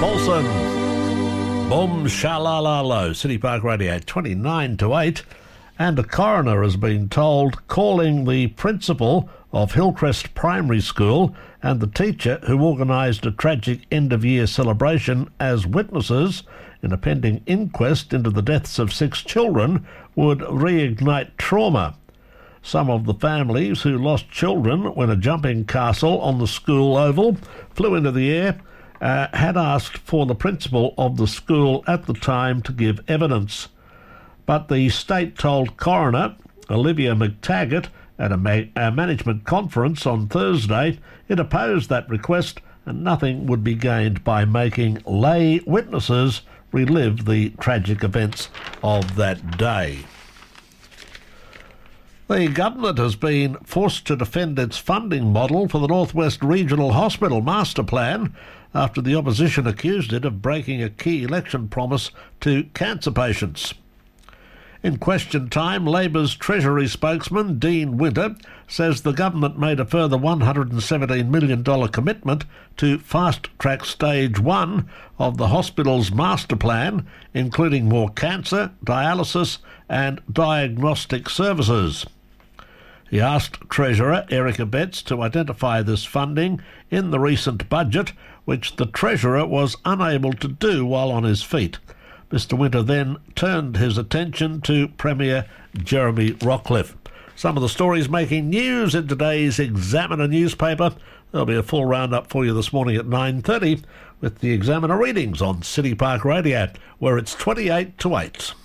Paulson. Boom shalalalo. City Park Radio 29 to 8. And a coroner has been told calling the principal of Hillcrest Primary School and the teacher who organised a tragic end-of-year celebration as witnesses in a pending inquest into the deaths of 6 children would reignite trauma. Some of the families who lost children when a jumping castle on the school oval flew into the air had asked for the principal of the school at the time to give evidence. But the state told coroner Olivia McTaggart at a management conference on Thursday it opposed that request and nothing would be gained by making lay witnesses relive the tragic events of that day. The government has been forced to defend its funding model for the North West Regional Hospital Master Plan after the opposition accused it of breaking a key election promise to cancer patients. In question time, Labor's Treasury spokesman, Dean Winter, says the government made a further $117 million commitment to fast-track Stage 1 of the hospital's master plan, including more cancer, dialysis and diagnostic services. He asked Treasurer Erica Betts to identify this funding in the recent budget, which the Treasurer was unable to do while on his feet. Mr Winter then turned his attention to Premier Jeremy Rockliff. Some of the stories making news in today's Examiner newspaper. There'll be a full roundup for you this morning at 9:30 with the Examiner readings on City Park Radio, where it's 28 to 8.